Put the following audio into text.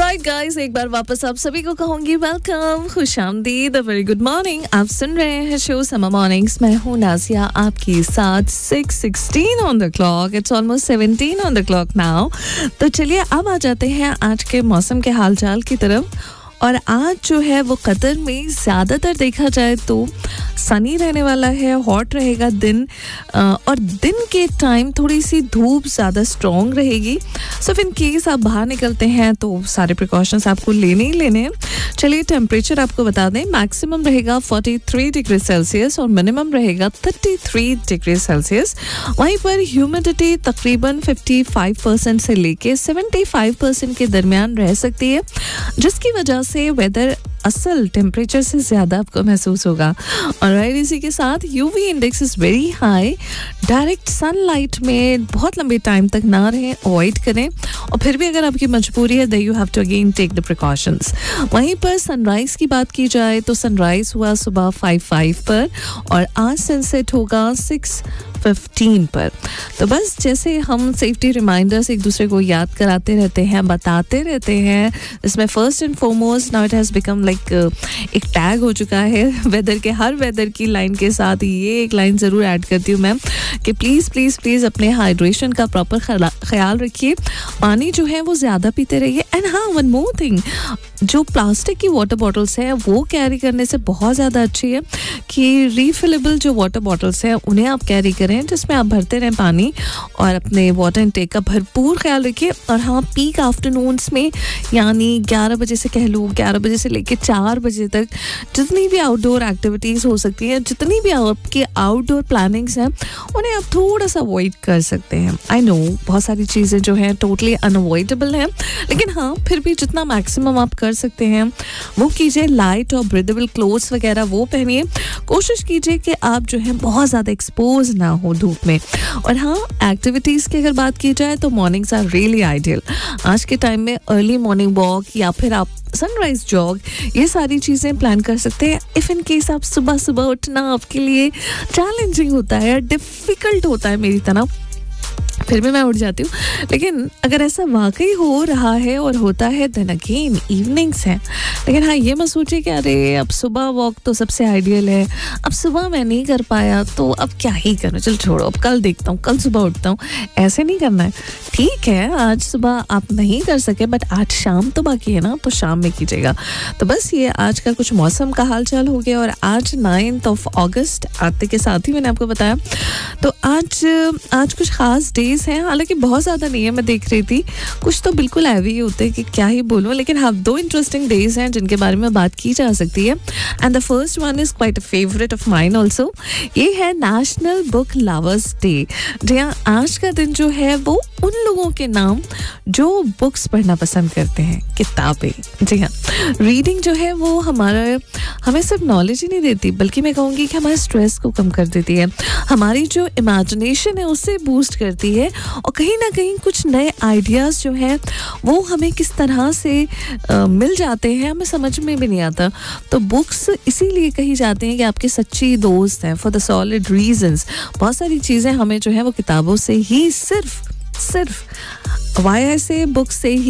Alright guys, एक बार वापस आप सभी को कहूंगी वेलकम, खुशामदीद, वेरी गुड मॉर्निंग। आप सुन रहे हैं शो समर मॉर्निंग्स। मैं हूं नाजिया आपके साथ। 6:16 on the clock, it's almost 17 on the clock now. तो चलिए अब आ जाते हैं आज के मौसम के हालचाल की तरफ। और आज जो है वो कतर में ज़्यादातर देखा जाए तो सनी रहने वाला है, हॉट रहेगा दिन, और दिन के टाइम थोड़ी सी धूप ज़्यादा स्ट्रॉन्ग रहेगी। सो इन केस आप बाहर निकलते हैं तो सारे प्रिकॉशंस आपको लेने ही लेने हैं। चलिए टेम्परेचर आपको बता दें, मैक्सिमम रहेगा 43 डिग्री सेल्सियस और मिनिमम रहेगा 33 डिग्री सेल्सियस। वहीं पर ह्यूमिडिटी तकरीबन 55% से लेके 75% के दरमियान रह सकती है, जिसकी वजह से वेदर असल टेम्परेचर से ज़्यादा आपको महसूस होगा। और इसी के साथ UV index is very high. Direct sunlight में बहुत लंबे टाइम तक ना रहें, अवॉइड करें। और फिर भी अगर आपकी मजबूरी है then you have to again take the precautions. वहीं पर सनराइज़ की बात की जाए तो सनराइज़ हुआ सुबह 5:05 पर और आज सनसेट होगा 6:15 पर। तो बस जैसे हम सेफ्टी रिमाइंडर्स एक दूसरे को याद कराते रहते हैं, बताते रहते हैं, इसमें first and foremost now it has become like एक टैग हो चुका है वेदर के। हर वेदर की लाइन के साथ ये एक लाइन ज़रूर ऐड करती हूँ मैं कि प्लीज़ प्लीज़ प्लीज़ अपने हाइड्रेशन का प्रॉपर ख्याल रखिए, पानी जो है वो ज़्यादा पीते रहिए। एंड हाँ, वन मोर थिंग, जो प्लास्टिक की वाटर बॉटल्स हैं वो कैरी करने से बहुत ज़्यादा अच्छी है कि रीफिलेबल जो वाटर बॉटल्स हैं उन्हें आप कैरी करें, जिसमें आप भरते रहें पानी और अपने वाटर इनटेक का भरपूर ख्याल रखिए। और हाँ, पीक आफ्टरनून्स में यानी 11 बजे से कह लूँ 11 बजे से लेकर 4 बजे तक जितनी भी आउटडोर एक्टिविटीज़ हो सकती हैं, जितनी भी आपकी आउटडोर प्लानिंग्स हैं, उन्हें आप थोड़ा सा अवॉइड कर सकते हैं। आई नो बहुत सारी चीज़ें जो हैं टोटली अनअवॉइडेबल हैं, लेकिन हाँ फिर भी जितना मैक्सिमम आप कर सकते हैं वो कीजिए। लाइट और ब्रीदेबल क्लोथ्स वगैरह वो पहनिए। कोशिश कीजिए कि आप जो है बहुत ज़्यादा एक्सपोज ना हो धूप में। और हाँ, एक्टिविटीज़ की अगर बात की जाए तो मॉर्निंग्स आर रियली आइडियल। आज के टाइम में अर्ली मॉर्निंग वॉक या फिर आप सनराइज जॉग, ये सारी चीज़ें प्लान कर सकते हैं। इफ़ इन केस आप सुबह सुबह उठना आपके लिए चैलेंजिंग होता है, डिफ़िकल्ट होता है मेरी तरह, फिर भी मैं उठ जाती हूँ, लेकिन अगर ऐसा वाकई हो रहा है और होता है देन अगेन इवनिंग्स हैं। लेकिन हाँ, ये मत सोचिए कि अरे अब सुबह वॉक तो सबसे आइडियल है, अब सुबह मैं नहीं कर पाया तो अब क्या ही करूँ, चल छोड़ो, अब कल देखता हूँ, कल सुबह उठता हूँ। ऐसे नहीं करना है। ठीक है, आज सुबह आप नहीं कर सके बट आज शाम तो बाकी है ना, तो शाम में कीजिएगा। तो बस ये आज का कुछ मौसम का हाल चाल हो गया। और आज 9 अगस्त आते के साथ ही मैंने आपको बताया, तो आज कुछ खास डेज हैं, हालांकि बहुत ज़्यादा नहीं है। मैं देख रही थी कुछ तो बिल्कुल हैवी होते हैं कि क्या ही बोलूँ, लेकिन हाँ 2 इंटरेस्टिंग डेज हैं जिनके बारे में बात की जा सकती है। And the first one is quite a favourite of mine also. ये है नेशनल बुक लवर्स डे। जी हाँ, आज का दिन जो है वो उन लोगों के नाम जो बुक्स पढ़ना पसंद करते हैं, किताबें। जी हाँ, रीडिंग जो है वो हमें सिर्फ नॉलेज ही नहीं देती, बल्कि मैं कहूँगी कि हमारे स्ट्रेस को कम कर देती है, हमारी जो इमेजिनेशन है उससे बूस्ट करती है, और कहीं ना कहीं कुछ नए आइडियाज़ जो हैं वो हमें किस तरह से मिल जाते हैं हमें समझ में भी नहीं आता। तो बुक्स इसीलिए कही जाती हैं कि आपके सच्ची दोस्त हैं, फॉर द सॉलिड रीजंस। बहुत सारी चीज़ें हमें जो है वो किताबों से ही सिर्फ वाया से बुक से ही